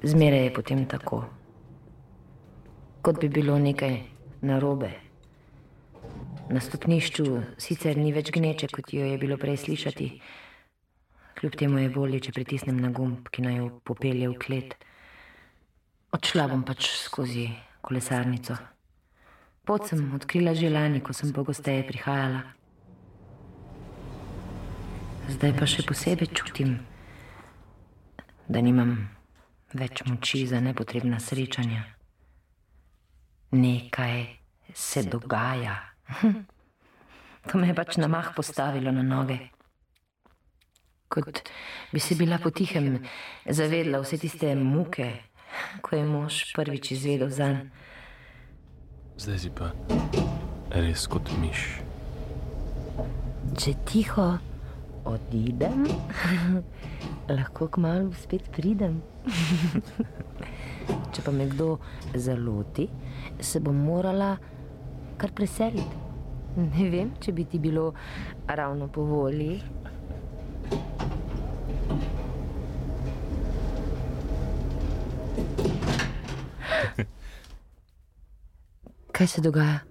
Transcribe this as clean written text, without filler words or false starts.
Zmeraj je potem tako. Kot bi bilo nekaj narobe. Na stopnišču sicer ni več gneče, kot jo je bilo prej slišati. Kljub temu je bolje, če pritisnem na gumb, ki naj jo popelje v klet. Odšla bom pač skozi kolesarnico. Pot sem odkrila že lani, ko sem pogosteje prihajala. Zdaj pa še posebej čutim, da nimam več moči za nepotrebna srečanja. Nekaj se dogaja. To me je pač na mah postavilo na noge. Kot bi se bila potihem zavedla vse tiste muke, ko je mož prvič izvedel zanj. Zdaj si pa res kot miš. Če tiho odidem, lahko kmalu spet pridem. Če pa me kdo zaloti, se bom morala kar preseliti. Ne vem, če bi ti bilo ravno po volji. Kaj se dogaja?